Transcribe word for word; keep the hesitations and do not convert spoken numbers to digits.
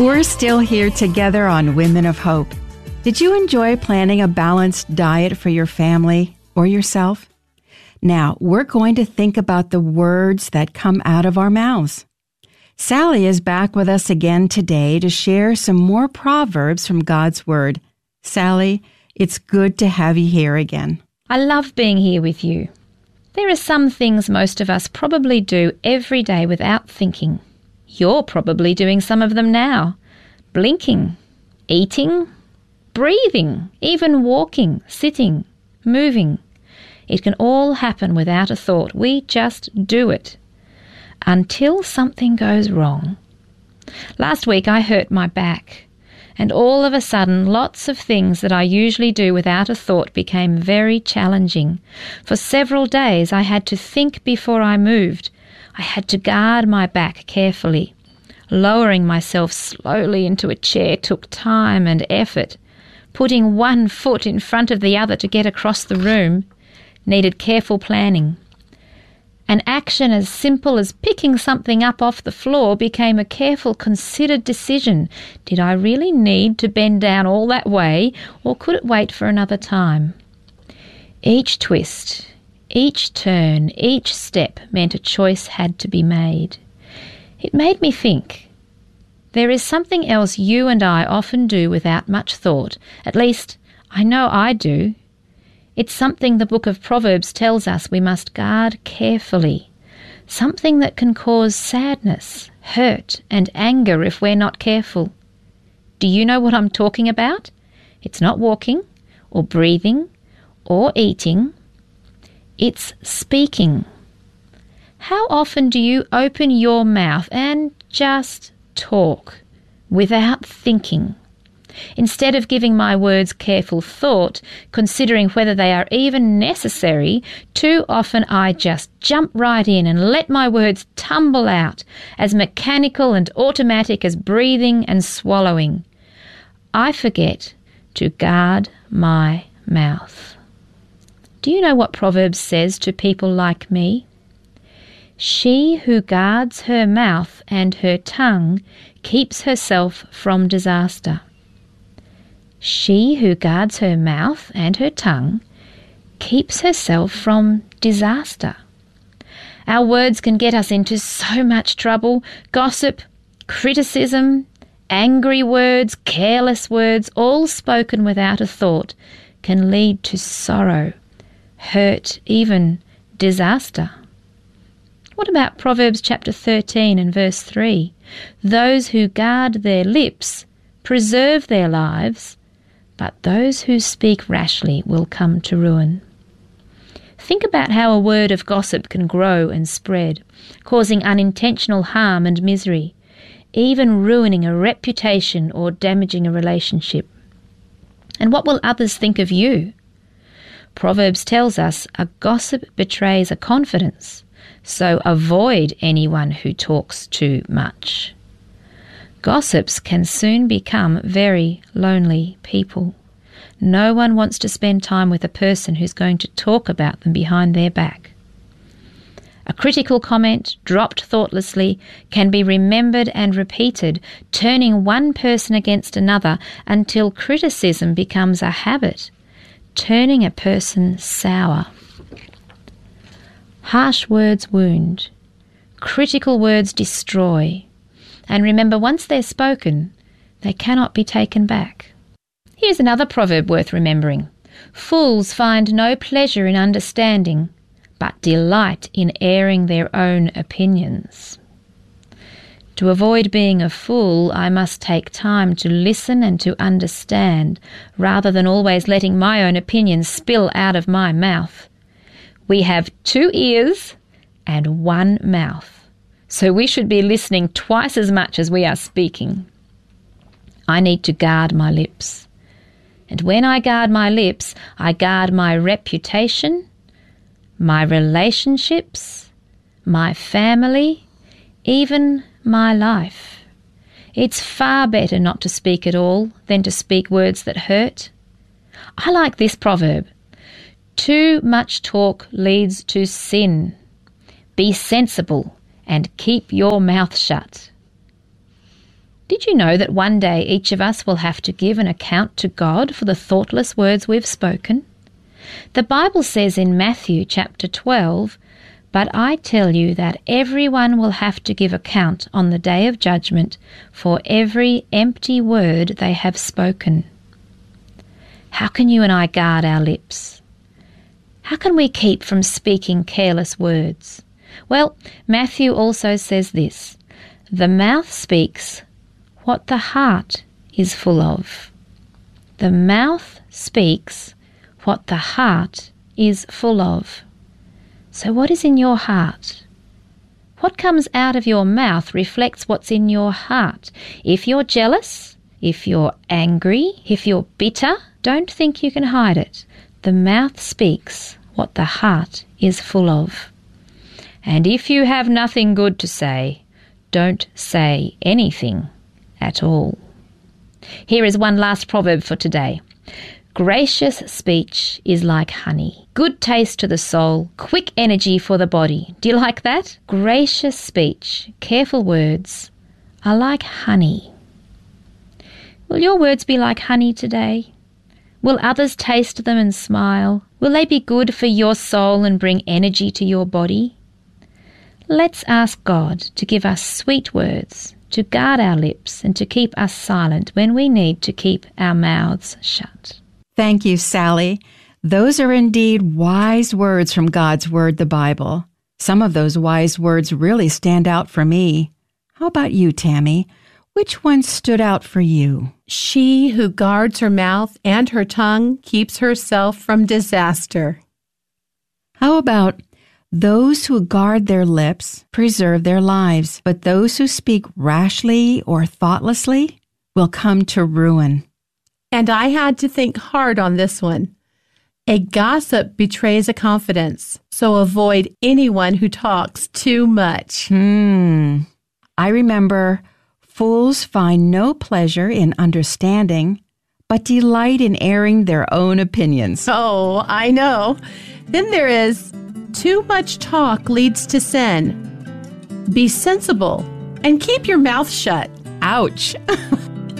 We're still here together on Women of Hope. Did you enjoy planning a balanced diet for your family or yourself? Now, we're going to think about the words that come out of our mouths. Sally is back with us again today to share some more proverbs from God's Word. Sally, it's good to have you here again. I love being here with you. There are some things most of us probably do every day without thinking. You're probably doing some of them now. Blinking, eating, breathing, even walking, sitting, moving. It can all happen without a thought. We just do it until something goes wrong. Last week I hurt my back, and all of a sudden lots of things that I usually do without a thought became very challenging. For several days I had to think before I moved. I had to guard my back carefully. Lowering myself slowly into a chair took time and effort. Putting one foot in front of the other to get across the room needed careful planning. An action as simple as picking something up off the floor became a careful, considered decision. Did I really need to bend down all that way, or could it wait for another time? Each twist, each turn, each step meant a choice had to be made. It made me think. There is something else you and I often do without much thought. At least, I know I do. It's something the book of Proverbs tells us we must guard carefully. Something that can cause sadness, hurt, and anger if we're not careful. Do you know what I'm talking about? It's not walking, or breathing, or eating. It's speaking. How often do you open your mouth and just talk without thinking? Instead of giving my words careful thought, considering whether they are even necessary, too often I just jump right in and let my words tumble out, as mechanical and automatic as breathing and swallowing. I forget to guard my mouth. Do you know what Proverbs says to people like me? She who guards her mouth and her tongue keeps herself from disaster. She who guards her mouth and her tongue keeps herself from disaster. Our words can get us into so much trouble. Gossip, criticism, angry words, careless words, all spoken without a thought, can lead to sorrow, hurt, even disaster. What about Proverbs chapter thirteen and verse three? Those who guard their lips preserve their lives, but those who speak rashly will come to ruin. Think about how a word of gossip can grow and spread, causing unintentional harm and misery, even ruining a reputation or damaging a relationship. And what will others think of you? Proverbs tells us a gossip betrays a confidence, so avoid anyone who talks too much. Gossips can soon become very lonely people. No one wants to spend time with a person who's going to talk about them behind their back. A critical comment, dropped thoughtlessly, can be remembered and repeated, turning one person against another until criticism becomes a habit, turning a person sour. Harsh words wound. Critical words destroy. And remember, once they're spoken, they cannot be taken back. Here's another proverb worth remembering. Fools find no pleasure in understanding, but delight in airing their own opinions. To avoid being a fool, I must take time to listen and to understand, rather than always letting my own opinions spill out of my mouth. We have two ears and one mouth, so we should be listening twice as much as we are speaking. I need to guard my lips. And when I guard my lips, I guard my reputation, my relationships, my family, even my life. It's far better not to speak at all than to speak words that hurt. I like this proverb. Too much talk leads to sin. Be sensible and keep your mouth shut. Did you know that one day each of us will have to give an account to God for the thoughtless words we've spoken? The Bible says in Matthew chapter twelve, "But I tell you that everyone will have to give account on the day of judgment for every empty word they have spoken." How can you and I guard our lips? How can we keep from speaking careless words? Well, Matthew also says this, "The mouth speaks what the heart is full of." The mouth speaks what the heart is full of. So what is in your heart? What comes out of your mouth reflects what's in your heart. If you're jealous, if you're angry, if you're bitter, don't think you can hide it. The mouth speaks what the heart is full of. And if you have nothing good to say, don't say anything at all. Here is one last proverb for today. Gracious speech is like honey, good taste to the soul, quick energy for the body. Do you like that? Gracious speech, careful words are like honey. Will your words be like honey today? Will others taste them and smile? Will they be good for your soul and bring energy to your body? Let's ask God to give us sweet words, to guard our lips and to keep us silent when we need to keep our mouths shut. Thank you, Sally. Those are indeed wise words from God's Word, the Bible. Some of those wise words really stand out for me. How about you, Tammy? Which one stood out for you? She who guards her mouth and her tongue keeps herself from disaster. How about those who guard their lips preserve their lives, but those who speak rashly or thoughtlessly will come to ruin. And I had to think hard on this one. A gossip betrays a confidence, so avoid anyone who talks too much. Hmm. I remember, fools find no pleasure in understanding, but delight in airing their own opinions. Oh, I know. Then there is, too much talk leads to sin. Be sensible and keep your mouth shut. Ouch.